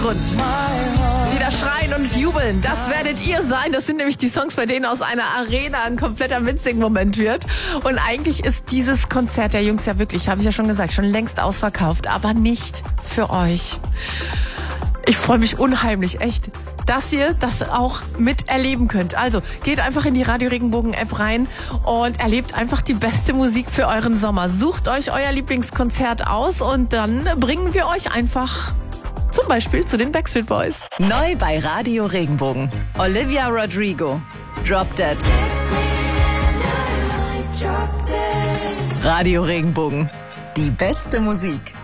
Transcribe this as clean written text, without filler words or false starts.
Die da schreien und jubeln, das werdet ihr sein. Das sind nämlich die Songs, bei denen aus einer Arena ein kompletter Mitsing-Moment wird. Und eigentlich ist dieses Konzert der Jungs ja wirklich, habe ich ja schon gesagt, schon längst ausverkauft. Aber nicht für euch. Ich freue mich unheimlich, echt, dass ihr das auch miterleben könnt. Also geht einfach in die Radio Regenbogen App rein und erlebt einfach die beste Musik für euren Sommer. Sucht euch euer Lieblingskonzert aus und dann bringen wir euch einfach zum Beispiel zu den Backstreet Boys. Neu bei Radio Regenbogen. Olivia Rodrigo. Drop Dead. Radio Regenbogen. Die beste Musik.